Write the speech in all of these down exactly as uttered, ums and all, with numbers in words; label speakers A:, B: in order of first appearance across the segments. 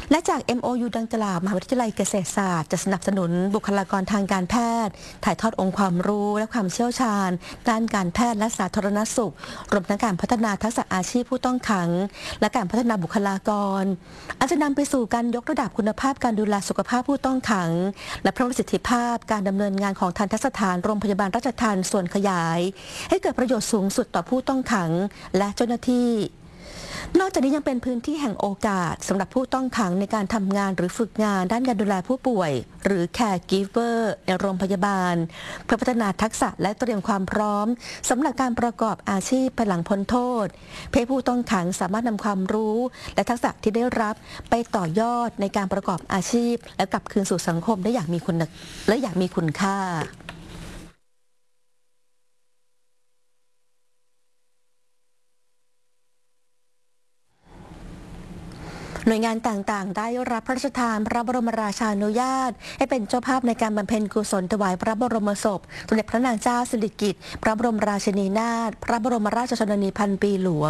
A: และจาก เอ็ม โอ ยู ดังกล่าวมหาวิทยาลัยเกษตรศาสตร์จะสนับสนุนบุคลากรทางการแพทย์ถ่ายทอดองค์ความรู้และความเชี่ยวชาญด้านการแพทย์และสาธารณสุขรวมทั้งการพัฒนาทักษะอาชีพผู้ต้องขังและการพัฒนาบุคลากรอาจจะนำไปสู่การยกระดับคุณภาพการดูแลสุขภาพผู้ต้องขังและเพิ่มประสิทธิภาพการดำเนินงานของทันตสถานโรงพยาบาลราชทัณฑ์ส่วนขยายให้เกิดประโยชน์สูงสุดต่อผู้ต้องขังและเจ้าหน้าที่นอกจากนี้ยังเป็นพื้นที่แห่งโอกาสสำหรับผู้ต้องขังในการทำงานหรือฝึกงานด้านการดูแลผู้ป่วยหรือ caregiver ในโรงพยาบาลเพื่อพัฒนาทักษะและเตรียมความพร้อมสำหรับการประกอบอาชีพภายหลังพ้นโทษเพื่อผู้ต้องขังสามารถนำความรู้และทักษะที่ได้รับไปต่อยอดในการประกอบอาชีพและกลับคืนสู่สังคมได้อย่างมีคุณและอย่างมีคุณค่าหน่วยงานต่างๆได้รับพระราชทานพระบรมราชานุญาตให้เป็นเจ้าภาพในการบำเพ็ญกุศลถวายพระบรมศพสมเด็จพระนางเจ้าสิริกิติ์พระบรมราชินีนาถพระบรมราชชนนีพันปีหลวง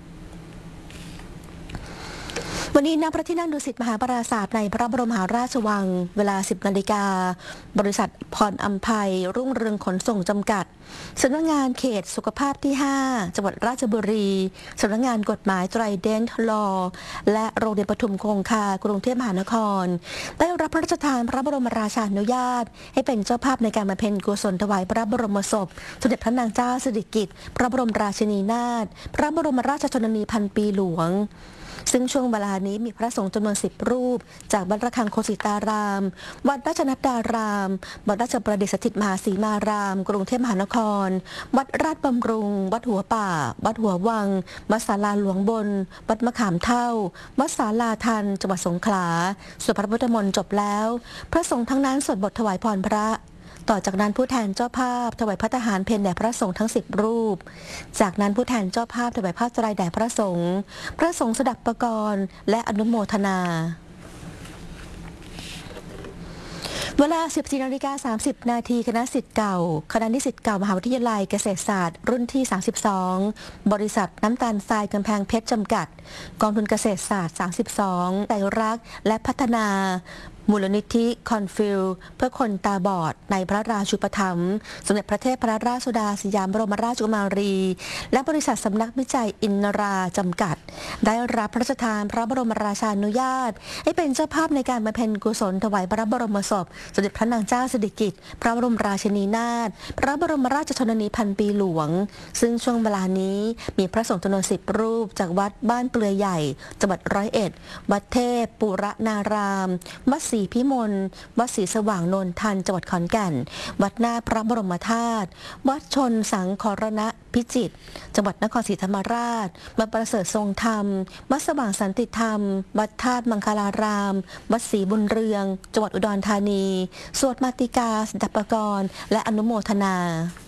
A: วันนี้ณพระที่นั่งดุสิตมหาปราสาทในพระบรมมหาราชวังเวลา สิบนาฬิกาบริษัทพรอัมไพรุ่งเรืองขนส่งจำกัดสำนักงานเขตสุขภาพที่ ห้า จังหวัดราชบุรีสำนักงานกฎหมายไตรเดนท์ลอและโรงเรียนปทุมคงคากรุงเทพมหานครได้รับพระราชทานพระบรมราชานุญาตให้เป็นเจ้าภาพในการบำเพ็ญกุศลถวายพระบรมศพสมเด็จพระนางเจ้าสิริกิติ์พระบรมราชินีนาถพระบรมราชชนนีพันปีหลวงซึ่งช่วงเวลานี้มีพระสงฆ์จำนวนสิบรูปจากวัดระฆังโคสิตารามวัดราชนัดดารามวัดราชประดิษฐสถิตมหาสีมารามกรุงเทพมหานครวัดราชบำรุงวัดหัวป่าวัดหัววังวัดศาลาหลวงบนวัดมะขามเท่าวัดศาลาทันจังหวัดสงขลาสวดพระพุทธมนต์จบแล้วพระสงฆ์ทั้งนั้นสวดบทถวายพรพระต่อจากนั้นผู้แทนเจ้าภาพถวายภัตตาหารเพลแด่พระสงฆ์ทั้งสิบรูปจากนั้นผู้แทนเจ้าภาพถวายผ้าไตรแด่พระสงฆ์พระสงฆ์สดับประกรณ์และอนุโมทนาเวลา สิบสี่นาฬิกาสามสิบนาทีคณะศิษย์เก่าคณะนิสิตเก่ามหาวิทยาลัยเกษตรศาสตร์รุ่นที่ สามสิบสอง บริษัทน้ำตาลทรายกำแพงเพชรจำกัดกองทุนเกษตรศาสตร์ สามสิบสองใจรักและพัฒนามูลนิธิคอนฟิลเพื่อคนตาบอดในพระราชูปถัมภ์สมเด็จพระเทพรัตนราชสุดาสยามบรมราชกุมารีและบริษัทสำนักวิจัยอินราจำกัดได้รับพระราชทานพระบรมราชานุญาตให้เป็นเจ้าภาพในการบำเพ็ญกุศลถวายพระบรมศพสมเด็จพระนางเจ้าสิริกิติ์พระบรมราชินีนาถพระบรมราชชนนีพันปีหลวงซึ่งช่วงเวลานี้มีพระสงฆ์จำนวนสิบรูปจากวัดบ้านเปลือยใหญ่จังหวัดร้อยเอ็ดวัดเทพปุระนารามวัดศรีพิมลวัดศรีสว่างนนทันจังหวัดขอนแก่นวัดหน้าพระบรมธาตุวัดชนสังครณพิจิตรจังหวัดนครศรีธรรมราชวัดประเสริฐทรงธรรมวัดสว่างสันติธรรมวัดธาตุมังคลารามวัดศรีบุญเรืองจังหวัดอุดรธานีสวดมาติกาสดับประกรณ์และอนุโมทนา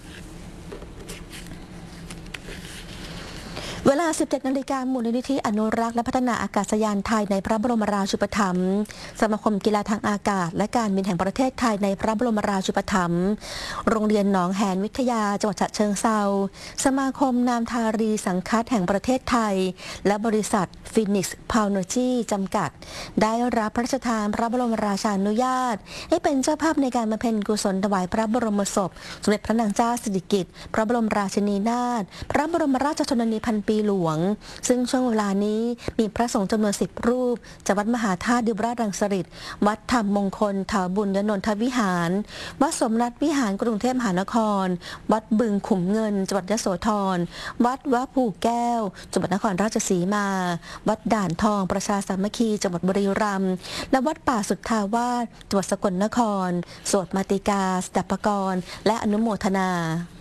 A: เวลา สิบเจ็ดนาฬิกามูลนิธิอนุรักษ์และพัฒนาอากาศยานไทยในพระบรมราชูปถัมภ์สมาคมกีฬาทางอากาศและการบินแห่งประเทศไทยในพระบรมราชูปถัมภ์โรงเรียนหนองแหนวิทยาจังหวัดฉะเชิงเทราสมาคมนามทารีสังคัสแห่งประเทศไทยและบริษัทฟินิกส์พาวเนอร์จีจำกัดได้รับพระราชทานพระบรมราชานุญาตให้เป็นเจ้าภาพในการบำเพ็ญกุศลถวายพระบรมศพสมเด็จพระนางเจ้าสิริกิติ์พระบรมราชินีนาถพระบรมราชชนนีพันปีหลวงซึ่งช่วงเวลานี้มีพระสงฆ์จำนวนสิบรูปจากวัดมหาธาตุดิบราชรังสฤษฎ์วัดธรรมมงคลถาวบุญยนนทวิหารวัดสมนัตวิหารกรุงเทพมหานครวัดบึงขุมเงินจังหวัดยโสธรวัดวัดภูแก้วจังหวัดนครราชสีมาวัดด่านทองประชาสามัคคีจังหวัดบุรีรัมย์และวัดป่าสุทธาวาสจังหวัดสกลนครสวดมาติกาสดับประกรณ์และอนุโมทนา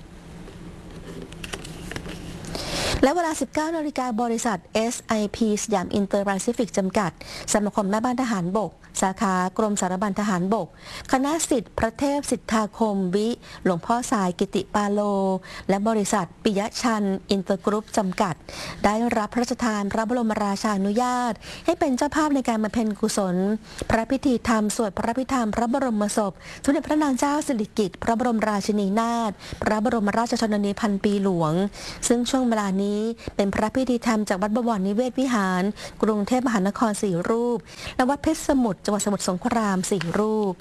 A: และเวลา สิบเก้านาฬิกาบริษัท เอส ไอ พี สยามอินเตอร์แปซิฟิกจำกัดสมาคมแม่บ้านทหารบกสาขากรมสารบัญทหารบกคณะศิษย์พระเทพสิทธาคมวิหลวงพ่อสายกิติปาโลและบริษัทปิยชันอินเตอร์กรุ๊ปจำกัดได้รับพระราชทานพระบรมราชานุญาตให้เป็นเจ้าภาพในการบำเพ็ญกุศลพระพิธีธรรมสวดพระพิธรรมพระบรมศพสมเด็จพระนางเจ้าสิริกิติ์พระบรมราชินีนาถพระบรมราชชนนีพันปีหลวงซึ่งช่วงเวลานี้นี้เป็นพระพิธีธรรมจากวัดบวรนิเวศวิหารกรุงเทพมหานครสี่รูปและวัดเพชรสมุทรจังหวัดสมุทรสงครามสี่รูป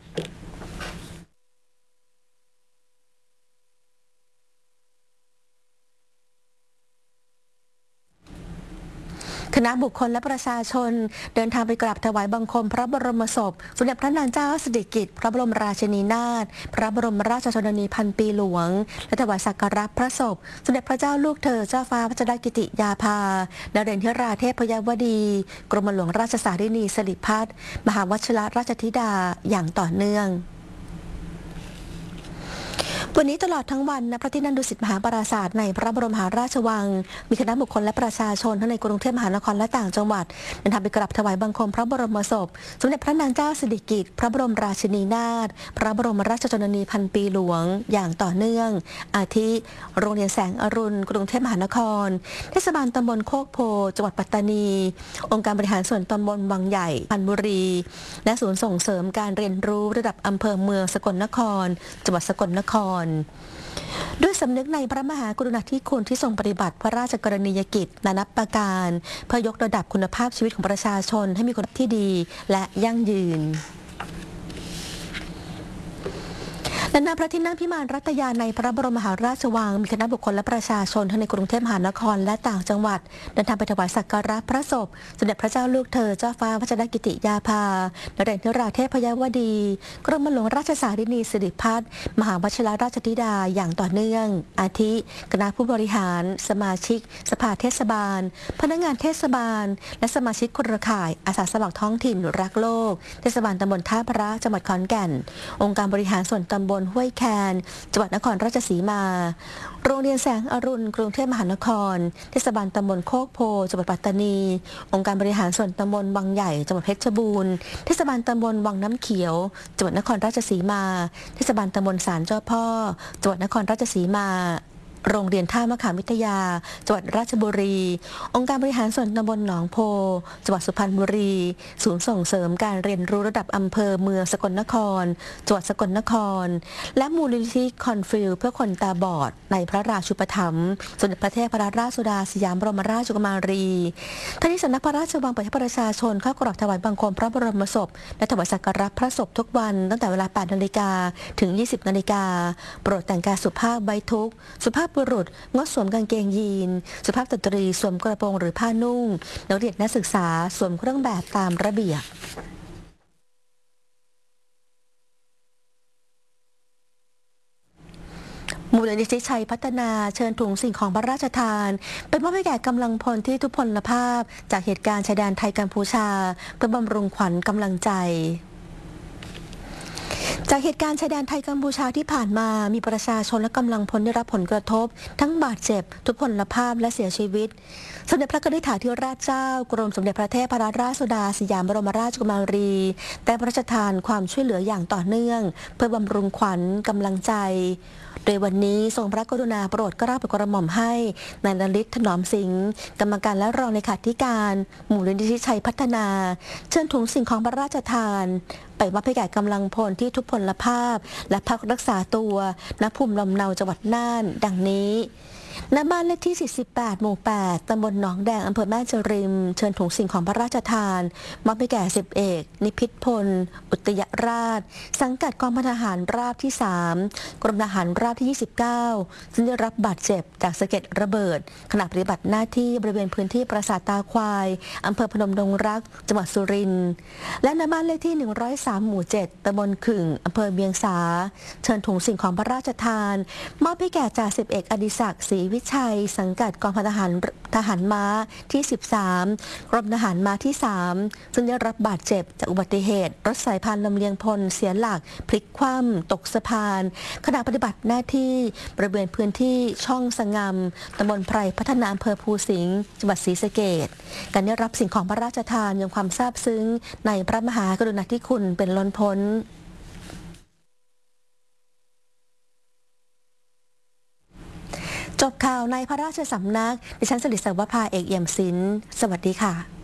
A: คณะบุคคลและประชาชนเดินทางไปกราบถวายบังคมพระบรมศพสมเด็จพระนางเจ้าสิริกิติ์พระบรมราชินีนาถพระบรมราชชนนีพันปีหลวงและถวายสักการะพระศพสมเด็จพระเจ้าลูกเธอเจ้าฟ้าพัชรกิติยาภานเรนทิราเทพยวดีกรมหลวงราชสารินีสิริพัฒน์มหาวชิรราชธิดาอย่างต่อเนื่องวันนี้ตลอดทั้งวันณพระที่นั่งดุสิตมหาปราสาทในพระบรมมหาราชวังมีคณะบุคคลและประชาชนทั้งในกรุงเทพมหานครและต่างจังหวัดเดินทางไปกราบถวายบังคมพระบรมศพสมเด็จพระนางเจ้าสิริกิติ์พระบรมราชินีนาถพระบรมราชชนนีพันปีหลวงอย่างต่อเนื่องอาทิโรงเรียนแสงอรุณกรุงเทพมหานครเทศบาลตำบลโคกโพจังหวัดปัตตานีองค์การบริหารส่วนตำบลวังใหญ่พันบุรีและศูนย์ส่งเสริมการเรียนรู้ระดับอำเภอเมืองสกลนครจังหวัดสกลนครด้วยสำนึกในพระมหากรุณาธิคุณที่ทรงปฏิบัติพระราชกรณียกิจนานับประการเพื่อยกระดับคุณภาพชีวิตของประชาชนให้มีคุณภาพที่ดีและยั่งยืนและณพระที่นั่งพิมานรัตยาในพระบรมมหาราชวังมีคณะบุคคลและประชาชนทั้งในกรุงเทพมหานครและต่างจังหวัดเดินทางไปถวายสักการะพระศพสมเด็จพระเจ้าลูกเธอเจ้าฟ้าพัชรกิติยาภานเรนทิราเทพยวดีกรมหลวงราชสารินีสิริพัฒน์มหาวชิรราชธิดาอย่างต่อเนื่องอาทิคณะผู้บริหารสมาชิกสภาเทศบาลพนักงานเทศบาลและสมาชิกเครือข่ายอาสาสมัครท้องถิ่นรักโลกเทศบาลตำบลท่าพระจังหวัดขอนแก่นองค์การบริหารส่วนตำบลห้วยแคนจังหวัดนครราชสีมาโรงเรียนแสงอรุณกรุงเทพมหานครเทศบาลตำบลโคกโพจังหวัดปัตตานีองค์การบริหารส่วนตำบลวังใหญ่จังหวัดเพชรบูรณ์เทศบาลตำบลวังน้ำเขียวจังหวัดนครราชสีมาเทศบาลตำบลศาลเจ้าพ่อจังหวัดนครราชสีมาโรงเรียนท่ามะขามวิทยาจังหวัดราชบุรีองค์การบริหารส่วนตำบลหนองโพจังหวัดสุพรรณบุรีศูนย์ส่งเสริมการเรียนรู้ระดับอำเภอเมืองสกลนครจังหวัดสกลนครและมูลนิธิคอนฟิลเพื่อคนตาบอดในพระราชูปถัมภ์สมเด็จพระเทพรัตนราชสุดาสยามบรมราชกุมารีทั้งนี้สำนักพระราชวังเปิดให้ประชาชนเข้ากราบถวายบังคมพระบรมศพและถวายสักการะพระศพทุกวันตั้งแต่เวลา แปดนาฬิกา ถึง ยี่สิบนาฬิกาโปรดแต่งกายสุภาพไว้ทุกข์สุภาพบุรุษงดสวมกางเกงยีนสุภาพสตรีสวมกระโปรงหรือผ้านุ่งนักเรียนนักศึกษาสวมเครื่องแบบตามระเบียบมูลนิธิชัยพัฒนาเชิญถุงสิ่งของพระราชทานเป็นมอบให้แก่กำลังพลที่ทุพพลภาพจากเหตุการณ์ชายแดนไทยกัมพูชาเพื่อบำรุงขวัญกำลังใจจากเหตุการณ์ชายแดนไทยกัมพูชาที่ผ่านมามีประชาชนและกำลังพลได้รับผลกระทบทั้งบาดเจ็บทุพพลภาพและเสียชีวิตสมเด็จพระกนิษฐาธิราชเจ้ากรมสมเด็จพระเทพรัตนราชสุดาสยามบรมราชกุมารีได้พระราชทานความช่วยเหลืออย่างต่อเนื่องเพื่อบำรุงขวัญกำลังใจโดยวันนี้ทรงพระกรุณาโปรดเกล้าโปรดกระหม่อมให้นายนฤทธิ์ถนอมสิงห์กรรมการและรองเลขาธิการมูลนิธิชัยพัฒนาเชิญถุงสิ่งของพระราชทานไปมอบให้แก่กำลังพลที่ทุพพลภาพและพักรักษาตัวณภูมิลำเนาจังหวัดน่านดังนี้ณบ้านเลขที่สี่สิบแปดหมู่แปดตำบลหนองแดงอำเภอแม่จริมเชิญถุงสิ่งของพระราชทานมอบให้แก่สิบเอกนิพิษพลอุตยราชสังกัดกองพันทหารราบที่สามกรมทหารราบที่ยี่สิบเก้าซึ่งได้รับบาดเจ็บจากสะเก็ดระเบิดขณะปฏิบัติหน้าที่บริเวณพื้นที่ปราสาทตาควายอำเภอพนมดงรักจังหวัดสุรินทร์และณบ้านเลขที่หนึ่งร้อยสามหมู่เจ็ดตำบลขึ่งอำเภอเวียงสาเชิญถุงสิ่งของพระราชทานมอบให้แก่จ่าสิบเอกอดิศักดิ์ศรีวิชัยสังกัดกองพันทหารทหารม้าที่สิบสามกรมทหารม้าที่สามซึ่งได้รับบาดเจ็บจากอุบัติเหตุรถสายพานลำเลียงพลเสียหลักพลิกคว่ำตกสะพานขณะปฏิบัติหน้าที่บริเวณพื้นที่ช่องสงามตำบลไพรพัฒนาอำเภอภูสิงห์จังหวัดศรีสะเกษการได้รับสิ่งของพระราชทานยังความซาบซึ้งในพระมหากรุณาธิคุณเป็นล้นพ้นจบข่าวในพระราชสำนักดิฉันสริศวภาเอกเอี่ยมศิลป์สวัสดีค่ะ